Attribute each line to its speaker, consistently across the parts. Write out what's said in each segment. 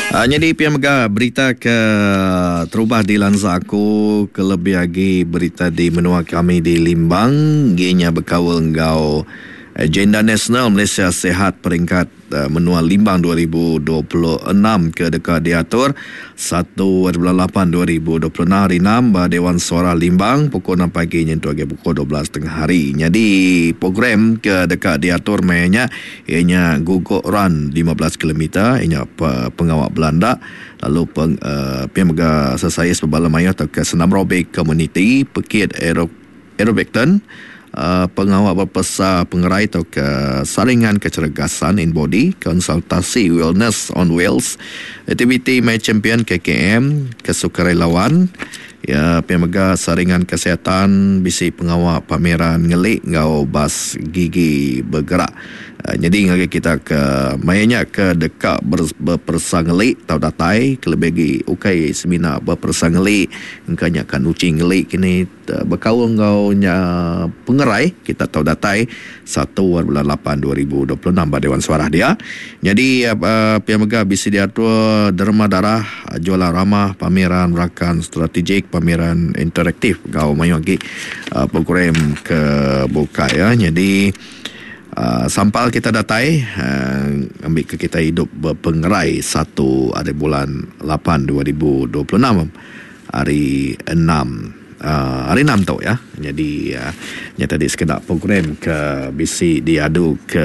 Speaker 1: Jadi pihak Megah berita ke terubah di Lanza aku kelebih lagi berita di menua kami di Limbang ginya berkawal ngau agenda nasional Malaysia Sehat peringkat menua Limbang 2026 ke dekat diatur 1/8/2026 hari 6 Dewan Suara Limbang pukul 6 pagi nyentuh lagi pukul 12 tengah hari. Jadi program ke dekat diatur mainnya ianya guguk run 15 km ianya pengawal Belanda lalu pihak Megah sesaya sebab maya atau ke senam robik community pekit aerobikton pengawal berpesa pengerai atau ke saringan kecergasan in body konsultasi wellness on wheels aktiviti my champion KKM kesukarelawan ya pihak Megah saringan kesihatan bisi pengawal pameran ngelik ngau bas gigi bergerak. Jadi ngagi kita ke mainnya ke dekat berpersangelik tau datai kelebih ukai semina berpersangelik engkanya kan ucing ngelik kini berkawal ngau nya pengerai kita tahu datai 1/8/2026 Dewan Suara dia. Jadi pihak Megah bisi diatur derma darah jualan ramah pameran rakan strategik pameran interaktif ngau mayu lagi program ke buka ya. Jadi sampal kita datai ambil ke kita hidup berpengerai 1 hari bulan 8 2026 hari 6 hari 6 tau ya. Jadi tadi sekedar program ke bisi diadu ke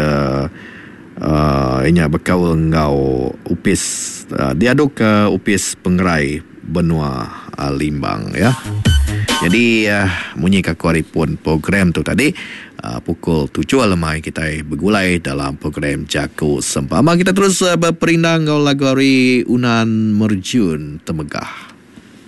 Speaker 1: inya berkawal ngau upis diadu ke upis pengerai benua Limbang ya. Jadi munyi kakuari pun program tu tadi pukul 7 lemai kita bergulai dalam program Jago Sempama. Kita terus berperindang ngau lagu hari Unan Merjun Temegah.